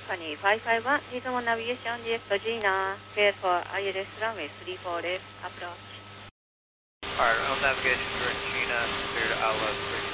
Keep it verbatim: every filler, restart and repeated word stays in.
Company five five one, reasonable navigation, direct to Gina, clear for I L S runway three four left, approach. Alright, on navigation, direct Gina, clear to I L S three